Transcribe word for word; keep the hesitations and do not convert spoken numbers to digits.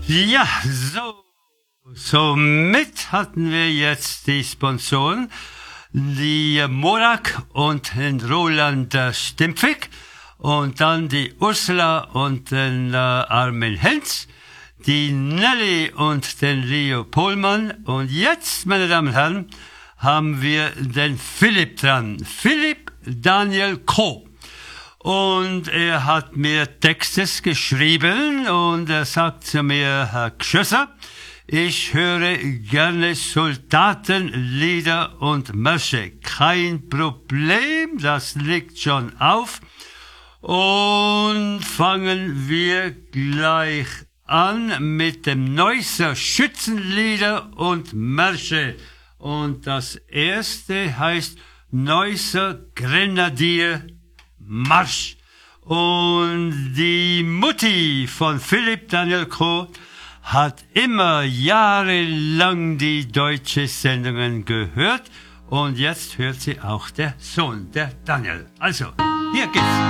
Ja, so. Somit hatten wir jetzt die Sponsoren, die Morak und den Roland äh, Stimpfig und dann die Ursula und den äh, Armin Hens, die Nelly und den Leo Pohlmann. Und jetzt, meine Damen und Herren, haben wir den Philipp dran. Philipp Daniel Koh. Und er hat mir Textes geschrieben und er sagt zu mir, Herr Gschösser, ich höre gerne Soldatenlieder und Märsche. Kein Problem, das liegt schon auf. Und fangen wir gleich an mit dem Neusser Schützenlieder und Märsche. Und das erste heißt Neusser Grenadier Marsch. Und die Mutti von Philipp Daniel Koh hat immer jahrelang die deutsche Sendungen gehört und jetzt hört sie auch der Sohn, der Daniel. Also, hier geht's.